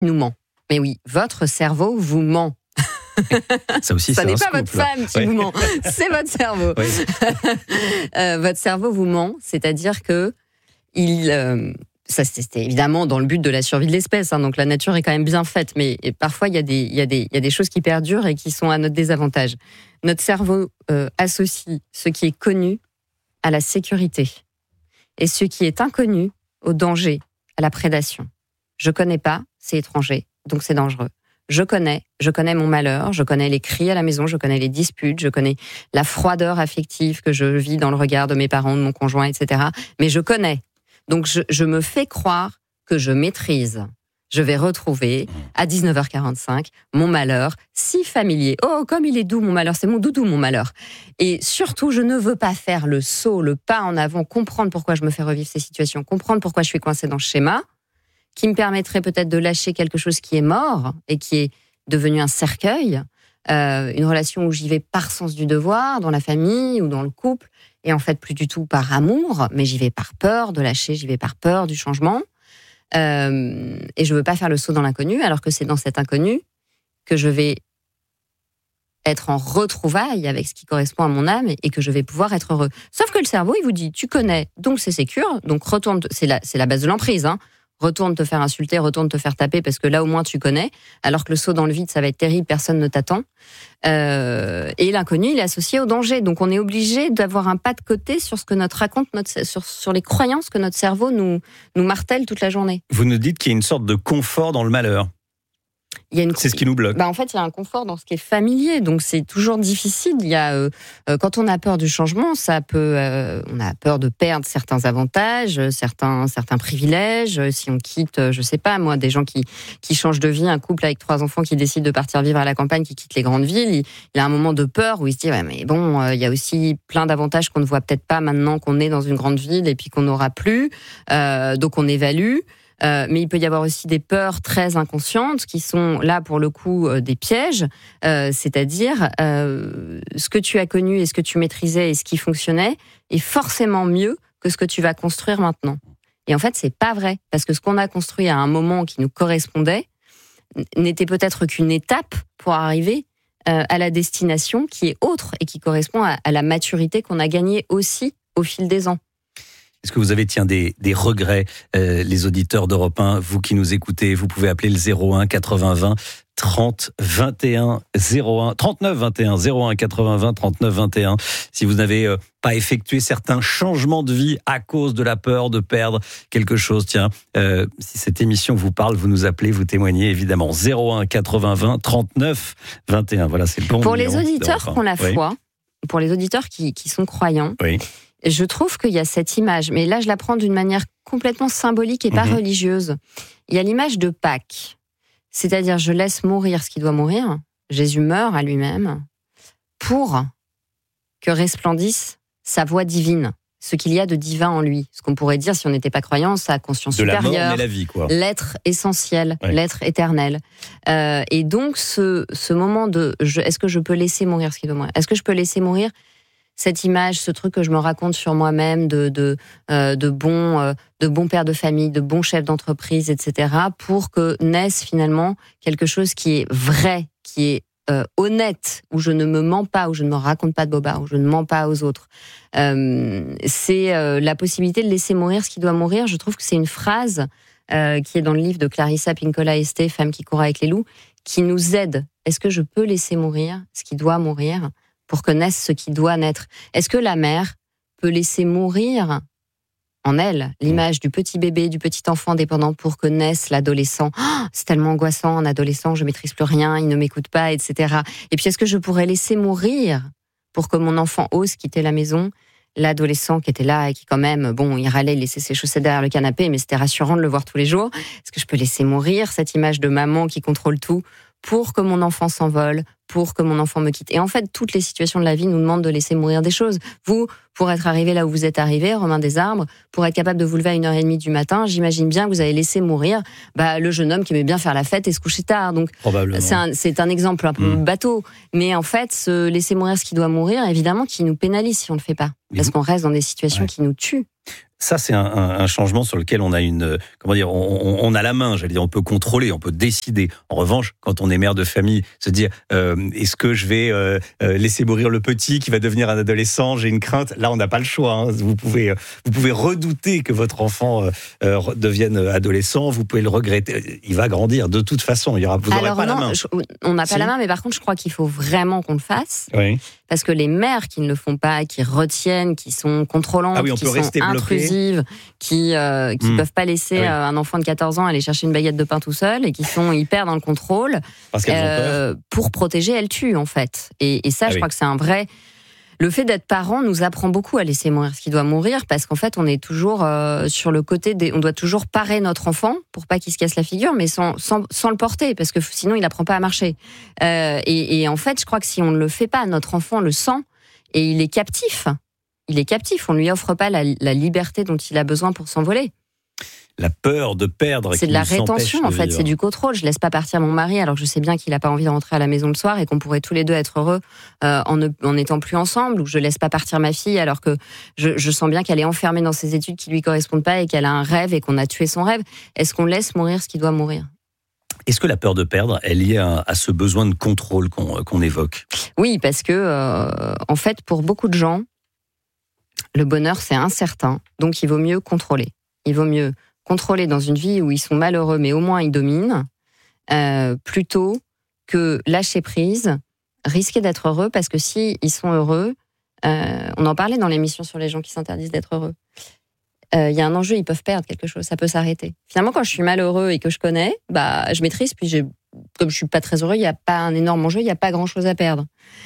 nous ment. Mais oui, votre cerveau vous ment. Ça aussi, ça c'est n'est un pas scoop, votre là. femme qui vous ment, c'est votre cerveau. Votre cerveau vous ment, c'est-à-dire que ça c'était évidemment dans le but de la survie de l'espèce, hein, donc la nature est quand même bien faite, mais parfois il y a des choses qui perdurent et qui sont à notre désavantage. Notre cerveau associe ce qui est connu à la sécurité et ce qui est inconnu au danger, à la prédation. Je connais pas, c'est étranger, donc c'est dangereux. Je connais mon malheur, je connais les cris à la maison, je connais les disputes, je connais la froideur affective que je vis dans le regard de mes parents, de mon conjoint, etc. Mais je connais. Donc je me fais croire que je maîtrise. Je vais retrouver à 19h45 mon malheur si familier. Oh, comme il est doux mon malheur, c'est mon doudou mon malheur. Et surtout, je ne veux pas faire le saut, le pas en avant, comprendre pourquoi je me fais revivre ces situations, comprendre pourquoi je suis coincée dans ce schéma, qui me permettrait peut-être de lâcher quelque chose qui est mort et qui est devenu un cercueil, une relation où j'y vais par sens du devoir, dans la famille ou dans le couple, et en fait plus du tout par amour, mais j'y vais par peur de lâcher, j'y vais par peur du changement, et je veux pas faire le saut dans l'inconnu, alors que c'est dans cet inconnu que je vais être en retrouvailles avec ce qui correspond à mon âme et que je vais pouvoir être heureux. Sauf que le cerveau, il vous dit, tu connais, donc c'est sécure, donc retourne, c'est la base de l'emprise, hein. Retourne te faire insulter, retourne te faire taper, parce que là, au moins, tu connais. Alors que le saut dans le vide, ça va être terrible, personne ne t'attend. Et l'inconnu, il est associé au danger. Donc, on est obligé d'avoir un pas de côté sur ce que sur les croyances que notre cerveau nous martèle toute la journée. Vous nous dites qu'il y a une sorte de confort dans le malheur. C'est ce qui nous bloque. En fait, il y a un confort dans ce qui est familier, donc c'est toujours difficile. Il y a, quand on a peur du changement, on a peur de perdre certains avantages, certains privilèges. Si on quitte, je sais pas moi, des gens qui changent de vie, un couple avec 3 enfants qui décide de partir vivre à la campagne, qui quitte les grandes villes, il a un moment de peur où il se dit ouais, mais bon, il y a aussi plein d'avantages qu'on ne voit peut-être pas maintenant qu'on est dans une grande ville et puis qu'on n'aura plus. Donc on évalue. Mais il peut y avoir aussi des peurs très inconscientes qui sont là pour le coup des pièges, c'est-à-dire ce que tu as connu et ce que tu maîtrisais et ce qui fonctionnait est forcément mieux que ce que tu vas construire maintenant. Et en fait, c'est pas vrai, parce que ce qu'on a construit à un moment qui nous correspondait n'était peut-être qu'une étape pour arriver à la destination qui est autre et qui correspond à la maturité qu'on a gagnée aussi au fil des ans. Est-ce que vous avez des regrets, les auditeurs d'Europe 1, vous qui nous écoutez, vous pouvez appeler le 01 80 20 30 21 01 39 21 01 80 20 39 21 si vous n'avez pas effectué certains changements de vie à cause de la peur de perdre quelque chose. Tiens, si cette émission vous parle, vous nous appelez, vous témoignez évidemment 01 80 20 39 21. Voilà, c'est le bon pour numéro les auditeurs qui ont la foi, pour les auditeurs qui sont croyants. Oui. Je trouve qu'il y a cette image, mais là je la prends d'une manière complètement symbolique et pas religieuse. Il y a l'image de Pâques, c'est-à-dire je laisse mourir ce qui doit mourir, Jésus meurt à lui-même, pour que resplendisse sa voix divine, ce qu'il y a de divin en lui. Ce qu'on pourrait dire, si on n'était pas croyant, sa conscience de supérieure, la mort, mais la vie, quoi. L'être essentiel, l'être éternel. Et donc ce moment de est-ce que je peux laisser mourir ce qui doit mourir ? Est-ce que je peux laisser mourir cette image, ce truc que je me raconte sur moi-même de bon père de famille, de bon chef d'entreprise, etc., pour que naisse finalement quelque chose qui est vrai, qui est honnête, où je ne me mens pas, où je ne me raconte pas de bobards, où je ne mens pas aux autres. C'est la possibilité de laisser mourir ce qui doit mourir. Je trouve que c'est une phrase qui est dans le livre de Clarissa Pinkola Esté, Femme qui court avec les loups, qui nous aide. Est-ce que je peux laisser mourir ce qui doit mourir pour que naisse ce qui doit naître? Est-ce que la mère peut laisser mourir en elle l'image du petit bébé, du petit enfant dépendant pour que naisse l'adolescent? C'est tellement angoissant, un adolescent, je maîtrise plus rien, il ne m'écoute pas, etc. Et puis est-ce que je pourrais laisser mourir pour que mon enfant ose quitter la maison l'adolescent qui était là et qui quand même, il râlait, il laissait ses chaussettes derrière le canapé, mais c'était rassurant de le voir tous les jours. Est-ce que je peux laisser mourir cette image de maman qui contrôle tout pour que mon enfant s'envole, pour que mon enfant me quitte? Et en fait, toutes les situations de la vie nous demandent de laisser mourir des choses. Vous, pour être arrivé là où vous êtes arrivé, Romain Desarbres, pour être capable de vous lever à 1h30 du matin, j'imagine bien que vous avez laissé mourir le jeune homme qui aimait bien faire la fête et se coucher tard. Donc, c'est un exemple un peu bateau. Mais en fait, se laisser mourir ce qui doit mourir, évidemment, qui nous pénalise si on ne le fait pas. Parce qu'on reste dans des situations qui nous tuent. Ça, c'est un changement sur lequel on a on a la main, j'allais dire, on peut contrôler, on peut décider. En revanche, quand on est mère de famille, se dire, est-ce que je vais laisser mourir le petit qui va devenir un adolescent? J'ai une crainte. Là, on n'a pas le choix. Hein. Vous pouvez redouter que votre enfant devienne adolescent. Vous pouvez le regretter. Il va grandir. De toute façon, vous n'aurez pas la main. On n'a pas la main, mais par contre, je crois qu'il faut vraiment qu'on le fasse. Oui. Parce que les mères qui ne le font pas, qui retiennent, qui sont contrôlantes, qui sont intrusives, qui peuvent pas laisser un enfant de 14 ans aller chercher une baguette de pain tout seul et qui sont hyper dans le contrôle, parce qu'elles ont peur. Pour protéger, elles tuent en fait. Et ça, je crois que c'est un vrai... Le fait d'être parent nous apprend beaucoup à laisser mourir ce qui doit mourir, parce qu'en fait, on est toujours sur le côté on doit toujours parer notre enfant pour pas qu'il se casse la figure, mais sans le porter, parce que sinon il apprend pas à marcher. Et en fait, je crois que si on ne le fait pas, notre enfant le sent et il est captif. Il est captif. On lui offre pas la liberté dont il a besoin pour s'envoler. La peur de perdre. C'est de la rétention, en fait, c'est du contrôle. Je laisse pas partir mon mari alors que je sais bien qu'il a pas envie de rentrer à la maison le soir et qu'on pourrait tous les deux être heureux en n'étant plus ensemble. Ou je laisse pas partir ma fille alors que je sens bien qu'elle est enfermée dans ses études qui lui correspondent pas et qu'elle a un rêve et qu'on a tué son rêve. Est-ce qu'on laisse mourir ce qui doit mourir ? Est-ce que la peur de perdre est liée à ce besoin de contrôle qu'on évoque ? Oui, parce que en fait, pour beaucoup de gens, le bonheur c'est incertain, donc il vaut mieux contrôler. Il vaut mieux contrôler dans une vie où ils sont malheureux, mais au moins ils dominent, plutôt que lâcher prise, risquer d'être heureux, parce que si ils sont heureux, on en parlait dans l'émission sur les gens qui s'interdisent d'être heureux, il y a un enjeu, ils peuvent perdre quelque chose, ça peut s'arrêter. Finalement, quand je suis malheureux et que je connais, je maîtrise, puis comme je suis pas très heureux, il n'y a pas un énorme enjeu, il n'y a pas grand-chose à perdre.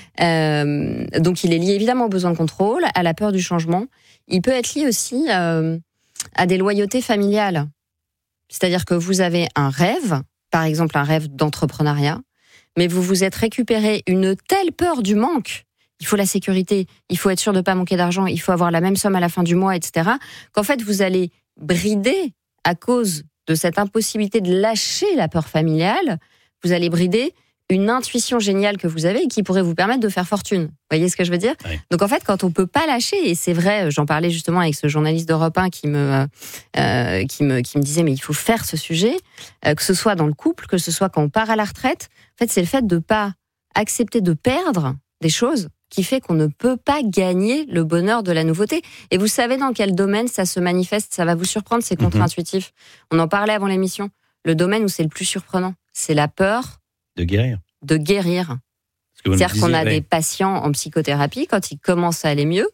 Donc il est lié évidemment au besoin de contrôle, à la peur du changement. Il peut être lié aussi à des loyautés familiales. C'est-à-dire que vous avez un rêve, par exemple un rêve d'entrepreneuriat, mais vous vous êtes récupéré une telle peur du manque, il faut la sécurité, il faut être sûr de ne pas manquer d'argent, il faut avoir la même somme à la fin du mois, etc., qu'en fait vous allez brider, à cause de cette impossibilité de lâcher la peur familiale, vous allez brider une intuition géniale que vous avez et qui pourrait vous permettre de faire fortune. Vous voyez ce que je veux dire ? Oui. Donc en fait, quand on peut pas lâcher, et c'est vrai, j'en parlais justement avec ce journaliste d'Europe 1 qui me disait mais il faut faire ce sujet, que ce soit dans le couple, que ce soit quand on part à la retraite. En fait, c'est le fait de pas accepter de perdre des choses qui fait qu'on ne peut pas gagner le bonheur de la nouveauté. Et vous savez dans quel domaine ça se manifeste ? Ça va vous surprendre, c'est contre-intuitif. On en parlait avant l'émission. Le domaine où c'est le plus surprenant, c'est la peur de guérir. C'est-à-dire qu'on a des patients en psychothérapie, quand ils commencent à aller mieux,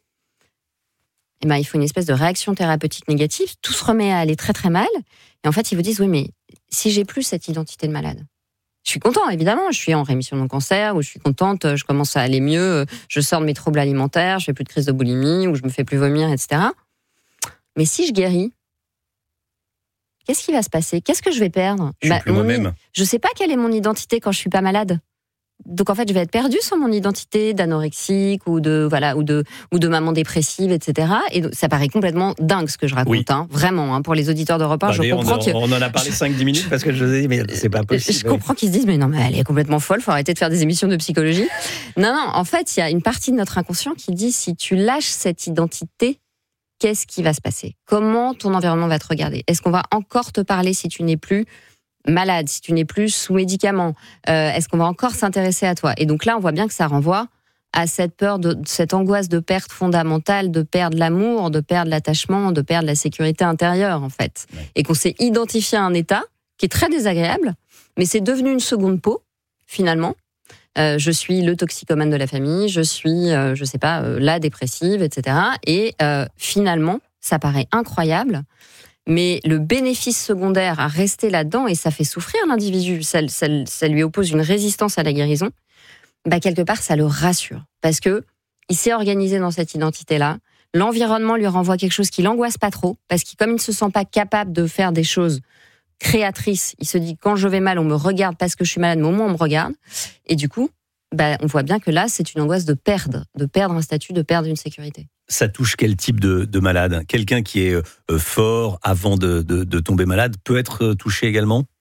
il faut une espèce de réaction thérapeutique négative, tout se remet à aller très très mal, et en fait ils vous disent, oui mais si j'ai plus cette identité de malade, je suis content évidemment, je suis en rémission d'un cancer, ou je suis contente, je commence à aller mieux, je sors de mes troubles alimentaires, je fais plus de crise de boulimie, ou je me fais plus vomir, etc. Mais si je guéris, qu'est-ce qui va se passer ? Qu'est-ce que je vais perdre ? Je suis plus moi-même. Je sais pas quelle est mon identité quand je suis pas malade. Donc en fait, je vais être perdue sur mon identité d'anorexique ou de maman dépressive, etc. Et donc, ça paraît complètement dingue ce que je raconte, vraiment. Pour les auditeurs d'Europe 1, je comprends on en a parlé 5-10 minutes parce que je vous ai dit mais c'est pas possible. Je comprends qu'ils se disent mais non, mais elle est complètement folle, faut arrêter de faire des émissions de psychologie. Non, en fait, il y a une partie de notre inconscient qui dit si tu lâches cette identité, qu'est-ce qui va se passer ? Comment ton environnement va te regarder ? Est-ce qu'on va encore te parler si tu n'es plus malade, si tu n'es plus sous médicaments ? Est-ce qu'on va encore s'intéresser à toi ? Et donc là, on voit bien que ça renvoie à cette peur, cette angoisse de perte fondamentale, de perdre l'amour, de perdre l'attachement, de perdre la sécurité intérieure, en fait. Ouais. Et qu'on s'est identifié à un état qui est très désagréable, mais c'est devenu une seconde peau, finalement. Je suis le toxicomane de la famille, je suis, la dépressive, etc. Et finalement, ça paraît incroyable, mais le bénéfice secondaire à rester là-dedans, et ça fait souffrir l'individu, ça lui oppose une résistance à la guérison, quelque part, ça le rassure. Parce que il s'est organisé dans cette identité-là, l'environnement lui renvoie quelque chose qui l'angoisse pas trop, parce que comme il ne se sent pas capable de faire des choses créatrice. Il se dit, quand je vais mal, on me regarde parce que je suis malade, mais au moins on me regarde. Et du coup, on voit bien que là, c'est une angoisse de perdre un statut, de perdre une sécurité. Ça touche quel type de malade ? Quelqu'un qui est fort avant de tomber malade peut être touché également ?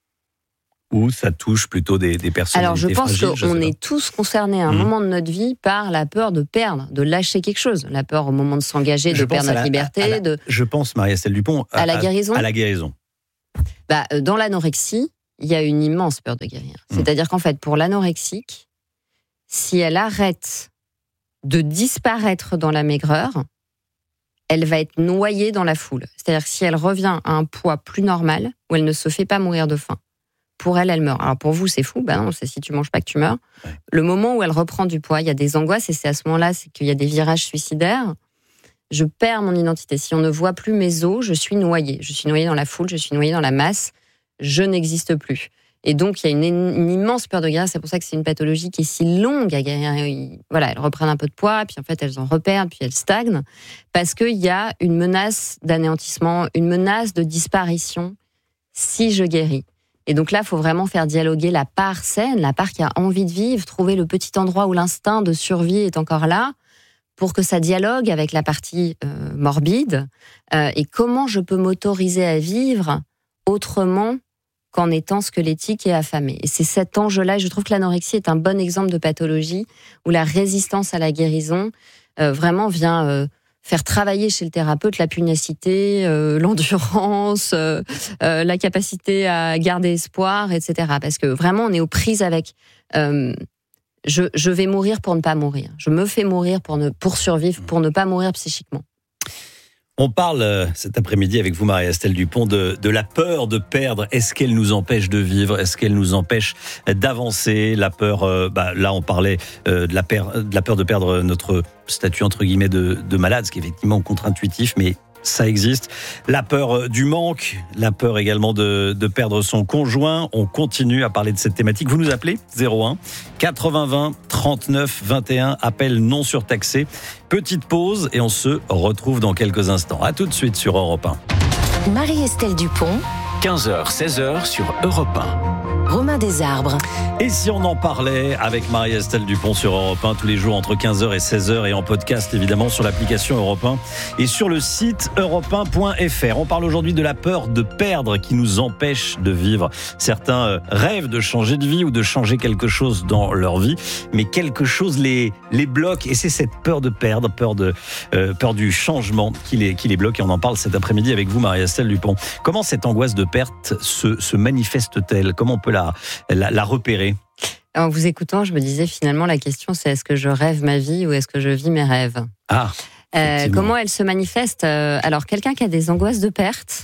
ou ça touche plutôt des personnalités Alors je pense fragiles, qu'on est tous concernés à un moment de notre vie par la peur de perdre, de lâcher quelque chose, la peur au moment de s'engager, de perdre notre liberté. Je pense, Marie-Estelle Dupont, à la guérison. À la guérison. Dans l'anorexie, il y a une immense peur de guérir. C'est-à-dire qu'en fait, pour l'anorexique, si elle arrête de disparaître dans la maigreur, elle va être noyée dans la foule. C'est-à-dire que si elle revient à un poids plus normal, où elle ne se fait pas mourir de faim, pour elle, elle meurt. Alors pour vous, c'est fou, non, c'est si tu manges pas que tu meurs. Ouais. Le moment où elle reprend du poids, il y a des angoisses, et c'est à ce moment-là, c'est qu'il y a des virages suicidaires. Je perds mon identité. Si on ne voit plus mes os, je suis noyée. Je suis noyée dans la foule, je suis noyée dans la masse, je n'existe plus. Et donc, il y a une immense peur de guérir. C'est pour ça que c'est une pathologie qui est si longue à guérir. Voilà, elles reprennent un peu de poids, puis en fait, elles en reperdent, puis elles stagnent. Parce qu'il y a une menace d'anéantissement, une menace de disparition si je guéris. Et donc là, il faut vraiment faire dialoguer la part saine, la part qui a envie de vivre, trouver le petit endroit où l'instinct de survie est encore là, pour que ça dialogue avec la partie morbide. Et comment je peux m'autoriser à vivre autrement qu'en étant squelettique et affamée. Et c'est cet enjeu-là, et je trouve que l'anorexie est un bon exemple de pathologie où la résistance à la guérison vraiment vient faire travailler chez le thérapeute la pugnacité, l'endurance, la capacité à garder espoir, etc. Parce que vraiment, on est aux prises avec... je vais mourir pour ne pas mourir. Je me fais mourir pour survivre, pour ne pas mourir psychiquement. On parle cet après-midi avec vous, Marie-Estelle Dupont, de la peur de perdre. Est-ce qu'elle nous empêche de vivre ? Est-ce qu'elle nous empêche d'avancer ? La peur, là on parlait de la peur de perdre notre statut entre guillemets de malade, ce qui est effectivement contre-intuitif, mais ça existe. La peur du manque, la peur également de perdre son conjoint. On continue à parler de cette thématique. Vous nous appelez 01 80 20 39 21, appel non surtaxé. Petite pause et on se retrouve dans quelques instants. À tout de suite sur Europe 1. Marie-Estelle Dupont, 15h, 16h sur Europe 1. Romain Desarbres. Et si on en parlait avec Marie-Estelle Dupont sur Europe 1 tous les jours entre 15h et 16h et en podcast évidemment sur l'application Europe 1 et sur le site europe1.fr. On parle aujourd'hui de la peur de perdre qui nous empêche de vivre. Certains rêvent de changer de vie ou de changer quelque chose dans leur vie, mais quelque chose les bloque et c'est cette peur de perdre, peur du changement qui les bloque et on en parle cet après-midi avec vous Marie-Estelle Dupont. Comment cette angoisse de perte se manifeste-t-elle ? Comment on peut la repérer ? En vous écoutant, je me disais finalement la question c'est est-ce que je rêve ma vie ou est-ce que je vis mes rêves ? Comment elle se manifeste ? Alors quelqu'un qui a des angoisses de perte,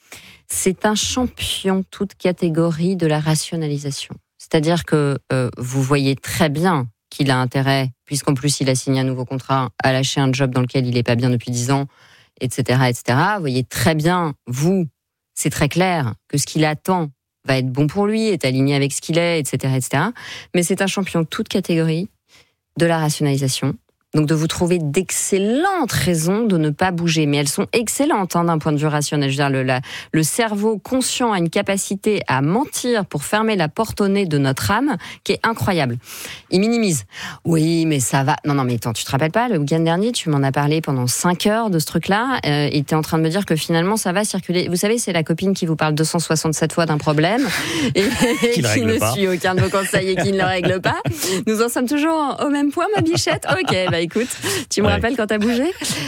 c'est un champion toute catégorie de la rationalisation. C'est-à-dire que vous voyez très bien qu'il a intérêt, puisqu'en plus il a signé un nouveau contrat, à lâcher un job dans lequel il n'est pas bien depuis 10 ans, etc., etc. Vous voyez très bien, c'est très clair que ce qu'il attend va être bon pour lui, est aligné avec ce qu'il est, etc., etc. Mais c'est un champion de toute catégorie de la rationalisation. Donc de vous trouver d'excellentes raisons de ne pas bouger. Mais elles sont excellentes d'un point de vue rationnel. Je veux dire, le cerveau conscient a une capacité à mentir pour fermer la porte au nez de notre âme qui est incroyable. Il minimise. Oui, mais ça va. Non, mais attends, tu te rappelles pas, le week-end dernier, tu m'en as parlé pendant 5 heures de ce truc-là et t'es en train de me dire que finalement ça va circuler. Vous savez, c'est la copine qui vous parle 267 fois d'un problème et qui ne suit aucun de vos conseils et qui ne le règle pas. Nous en sommes toujours au même point, ma bichette. Ok, écoute, tu me rappelles quand t'as bougé.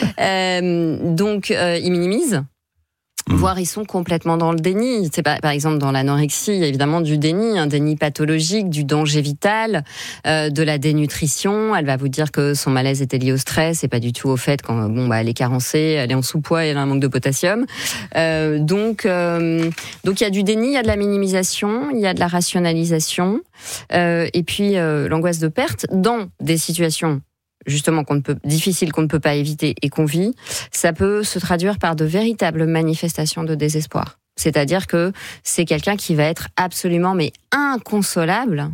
Donc, ils minimisent. Voire ils sont complètement dans le déni. C'est par exemple dans l'anorexie, il y a évidemment du déni, un déni pathologique, du danger vital, de la dénutrition. Elle va vous dire que son malaise était lié au stress et pas du tout au fait elle est carencée, elle est en sous-poids et elle a un manque de potassium. Donc il y a du déni, il y a de la minimisation, il y a de la rationalisation, et puis l'angoisse de perte dans des situations justement difficile qu'on ne peut pas éviter et qu'on vit, ça peut se traduire par de véritables manifestations de désespoir. C'est-à-dire que c'est quelqu'un qui va être absolument inconsolable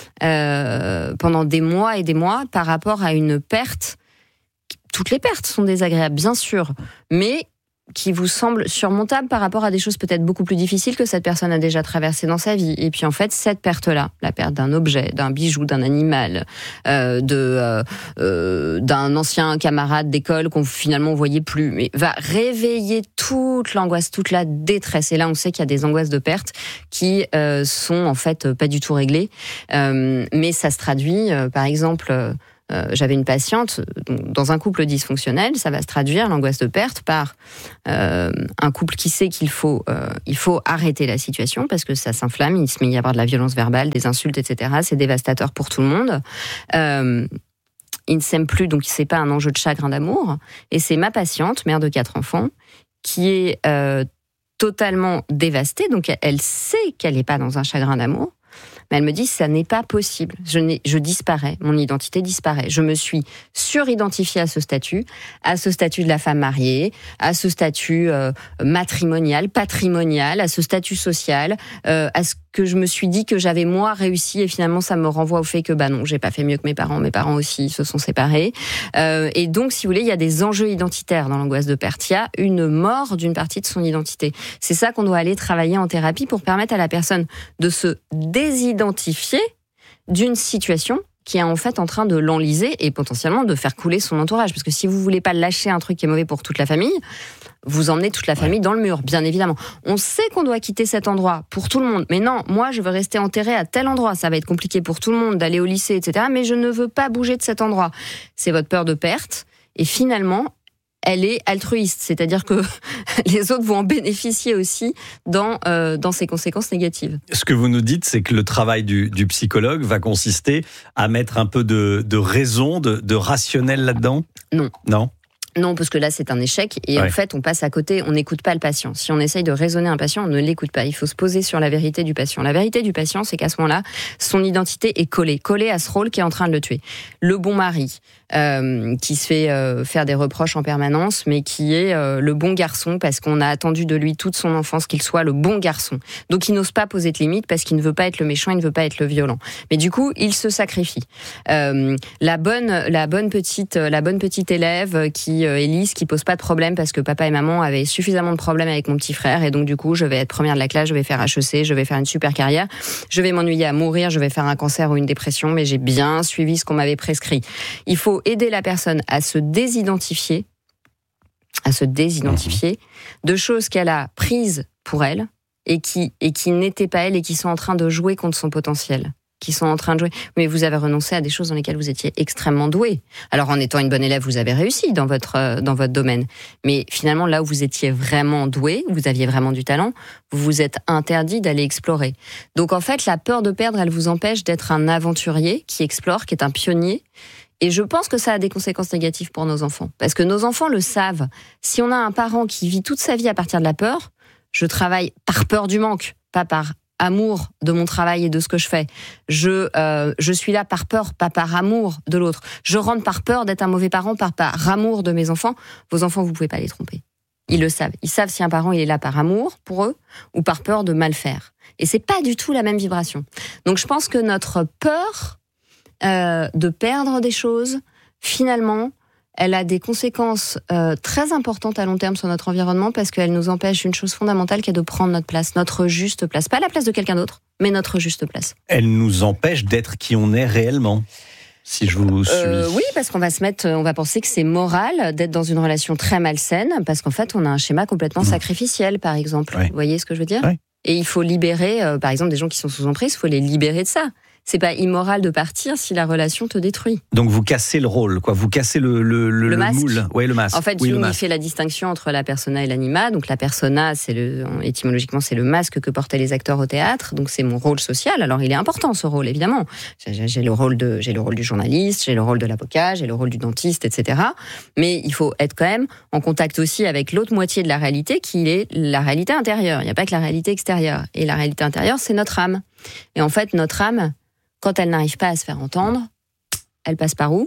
pendant des mois et des mois par rapport à une perte. Toutes les pertes sont désagréables, bien sûr, mais qui vous semblent surmontables par rapport à des choses peut-être beaucoup plus difficiles que cette personne a déjà traversées dans sa vie. Et puis en fait, cette perte-là, la perte d'un objet, d'un bijou, d'un animal, d'un ancien camarade d'école qu'on finalement voyait plus, mais va réveiller toute l'angoisse, toute la détresse. Et là, on sait qu'il y a des angoisses de perte qui sont en fait pas du tout réglées. Mais ça se traduit, par exemple... j'avais une patiente dans un couple dysfonctionnel, ça va se traduire l'angoisse de perte par un couple qui sait qu'il faut arrêter la situation parce que ça s'inflamme, il se met à y avoir de la violence verbale, des insultes, etc. C'est dévastateur pour tout le monde. Il ne s'aime plus, donc c'est pas un enjeu de chagrin d'amour. Et c'est ma patiente, mère de 4 enfants, qui est totalement dévastée. Donc elle sait qu'elle n'est pas dans un chagrin d'amour. Mais elle me dit, ça n'est pas possible. Je disparais, mon identité disparaît. Je me suis suridentifiée à ce statut de la femme mariée, à ce statut matrimonial, patrimonial, à ce statut social, à ce que je me suis dit que j'avais moi réussi et finalement ça me renvoie au fait que non, j'ai pas fait mieux que mes parents aussi se sont séparés. Et donc, si vous voulez, il y a des enjeux identitaires dans l'angoisse de perte. Il y a une mort d'une partie de son identité. C'est ça qu'on doit aller travailler en thérapie pour permettre à la personne de se désidentifier d'une situation qui est en fait en train de l'enliser et potentiellement de faire couler son entourage. Parce que si vous voulez pas lâcher un truc qui est mauvais pour toute la famille, vous emmenez toute la famille dans le mur, bien évidemment. On sait qu'on doit quitter cet endroit pour tout le monde. Mais non, moi, je veux rester enterrée à tel endroit. Ça va être compliqué pour tout le monde d'aller au lycée, etc. Mais je ne veux pas bouger de cet endroit. C'est votre peur de perte. Et finalement, elle est altruiste, c'est-à-dire que les autres vont en bénéficier aussi dans ces conséquences négatives. Ce que vous nous dites, c'est que le travail du psychologue va consister à mettre un peu de raison, de rationnel là-dedans ? Non. Non, parce que là, c'est un échec. Et en fait, on passe à côté, on n'écoute pas le patient. Si on essaye de raisonner un patient, on ne l'écoute pas. Il faut se poser sur la vérité du patient. La vérité du patient, c'est qu'à ce moment-là, son identité est collée à ce rôle qui est en train de le tuer. Le bon mari, qui se fait faire des reproches en permanence, mais qui est le bon garçon, parce qu'on a attendu de lui toute son enfance qu'il soit le bon garçon. Donc, il n'ose pas poser de limites, parce qu'il ne veut pas être le méchant, il ne veut pas être le violent. Mais du coup, il se sacrifie. La bonne petite élève qui Élise, qui pose pas de problème parce que papa et maman avaient suffisamment de problèmes avec mon petit frère et donc du coup je vais être première de la classe, je vais faire HEC, je vais faire une super carrière, je vais m'ennuyer à mourir, je vais faire un cancer ou une dépression, mais j'ai bien suivi ce qu'on m'avait prescrit. Il faut aider la personne à se désidentifier de choses qu'elle a prises pour elle et qui n'étaient pas elle et qui sont en train de jouer contre son potentiel. Mais vous avez renoncé à des choses dans lesquelles vous étiez extrêmement doué. Alors, en étant une bonne élève, vous avez réussi dans votre domaine. Mais finalement, là où vous étiez vraiment doué, vous aviez vraiment du talent, vous vous êtes interdit d'aller explorer. Donc, en fait, la peur de perdre, elle vous empêche d'être un aventurier qui explore, qui est un pionnier. Et je pense que ça a des conséquences négatives pour nos enfants. Parce que nos enfants le savent. Si on a un parent qui vit toute sa vie à partir de la peur, je travaille par peur du manque, pas par amour de mon travail et de ce que je fais. Je suis là par peur, pas par amour de l'autre. Je rentre par peur d'être un mauvais parent, par amour de mes enfants. Vos enfants, vous pouvez pas les tromper. Ils le savent. Ils savent si un parent il est là par amour pour eux ou par peur de mal faire. Et c'est pas du tout la même vibration. Donc je pense que notre peur de perdre des choses, finalement, elle a des conséquences très importantes à long terme sur notre environnement parce qu'elle nous empêche une chose fondamentale qui est de prendre notre place, notre juste place. Pas la place de quelqu'un d'autre, mais notre juste place. Elle nous empêche d'être qui on est réellement, si je vous suis. Oui, parce qu'on va penser que c'est moral d'être dans une relation très malsaine parce qu'en fait, on a un schéma complètement sacrificiel, par exemple. Ouais. Vous voyez ce que je veux dire ? Ouais. Et il faut libérer, par exemple, des gens qui sont sous emprise, il faut les libérer de ça. C'est pas immoral de partir si la relation te détruit. Donc vous cassez le rôle, quoi. Vous cassez le moule. Oui, le masque. En fait, Jung fait la distinction entre la persona et l'anima. Donc la persona, étymologiquement, c'est le masque que portaient les acteurs au théâtre. Donc c'est mon rôle social. Alors il est important ce rôle, évidemment. J'ai le rôle du journaliste, j'ai le rôle de l'avocat, j'ai le rôle du dentiste, etc. Mais il faut être quand même en contact aussi avec l'autre moitié de la réalité, qui est la réalité intérieure. Il n'y a pas que la réalité extérieure. Et la réalité intérieure, c'est notre âme. Et en fait, notre âme, quand elle n'arrive pas à se faire entendre, elle passe par où ?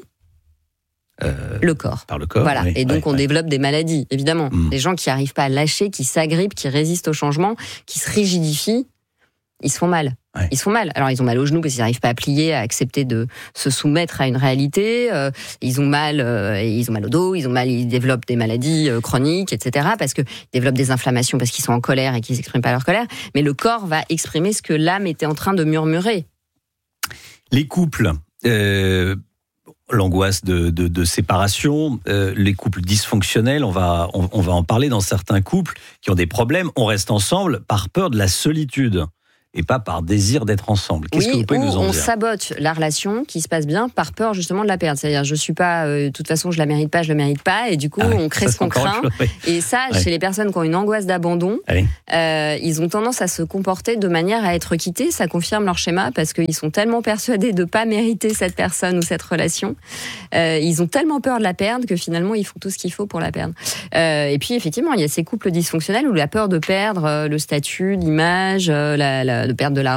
Le corps. Par le corps. Voilà. Oui, et donc on développe des maladies, évidemment. Des gens qui n'arrivent pas à lâcher, qui s'agrippent, qui résistent au changement, qui se rigidifient. ils se font mal. Ouais. Ils se font mal. Alors, ils ont mal aux genoux parce qu'ils n'arrivent pas à plier, à accepter de se soumettre à une réalité. Ils ont mal au dos, ils développent des maladies chroniques, etc. Parce qu'ils développent des inflammations parce qu'ils sont en colère et qu'ils n'expriment pas leur colère. Mais le corps va exprimer ce que l'âme était en train de murmurer. Les couples, l'angoisse de séparation, les couples dysfonctionnels, on va en parler dans certains couples qui ont des problèmes. On reste ensemble par peur de la solitude et pas par désir d'être ensemble. Qu'est-ce que vous pouvez nous en dire ? On sabote la relation qui se passe bien par peur justement de la perdre. C'est-à-dire, je suis pas, de toute façon, je le mérite pas, et du coup, on crée ce qu'on craint. Et ça, chez les personnes qui ont une angoisse d'abandon, ils ont tendance à se comporter de manière à être quittés. Ça confirme leur schéma parce qu'ils sont tellement persuadés de pas mériter cette personne ou cette relation. Ils ont tellement peur de la perdre que finalement, ils font tout ce qu'il faut pour la perdre. Et puis, effectivement, il y a ces couples dysfonctionnels où la peur de perdre le statut, l'image, de perdre de l'argent,